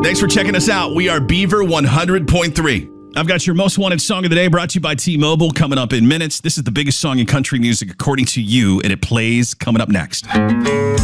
Thanks for checking us out. We are Beaver 100.3. I've got your most wanted song of the day brought to you by T-Mobile coming up in minutes. This is the biggest song in country music according to you, and it plays coming up next.